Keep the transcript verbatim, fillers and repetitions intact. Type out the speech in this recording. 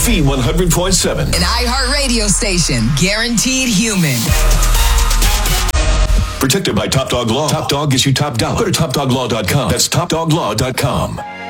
V one hundred point seven. An iHeart radio station. Guaranteed human. Protected by Top Dog Law. Top Dog gives you top dollar. Go to top dog law dot com. That's top dog law dot com.